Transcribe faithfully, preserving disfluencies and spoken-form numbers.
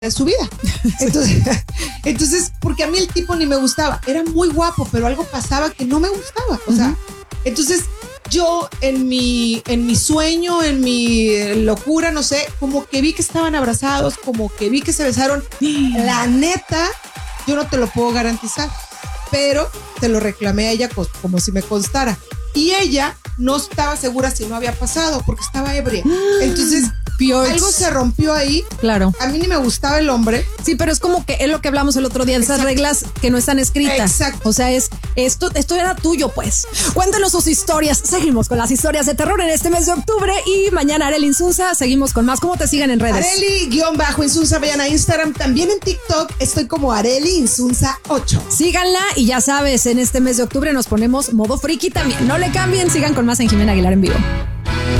de su vida. Entonces, entonces, porque a mí el tipo ni me gustaba, era muy guapo, pero algo pasaba que no me gustaba. O sea, entonces yo en mi, en mi sueño, en mi locura, no sé, como que vi que estaban abrazados, como que vi que se besaron. La neta, yo no te lo puedo garantizar, pero te lo reclamé a ella como si me constara. Y ella no estaba segura si no había pasado porque estaba ebria. Entonces, Piors. Algo se rompió ahí. Claro. A mí ni me gustaba el hombre. Sí, pero es como que es lo que hablamos el otro día, esas Exacto. reglas que no están escritas. Exacto. O sea, es esto, esto era tuyo, pues. Cuéntanos sus historias. Seguimos con las historias de terror en este mes de octubre y mañana Arely Insunza. Seguimos con más. ¿Cómo te siguen en redes? Arely-Insunza, vayan a Instagram. También en TikTok estoy como Arely Insunza ocho. Síganla y ya sabes, en este mes de octubre nos ponemos modo friki también. No le cambien, sigan con más en Jimena Aguilar en vivo.